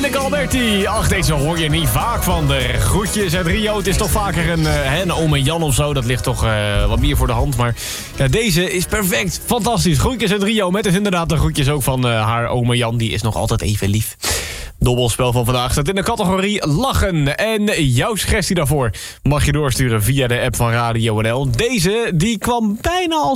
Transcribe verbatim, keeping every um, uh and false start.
Lenneke Alberti. Ach, deze hoor je niet vaak van de groetjes uit Rio. Het is toch vaker een, uh, een oom en Jan of zo. Dat ligt toch uh, wat meer voor de hand. Maar ja, deze is perfect. Fantastisch. Groetjes uit Rio. Met dus inderdaad de groetjes ook van uh, haar oom en Jan. Die is nog altijd even lief. Dobbelspel van vandaag staat in de categorie lachen. En jouw suggestie daarvoor mag je doorsturen via de app van Radio N L. Deze die kwam bijna als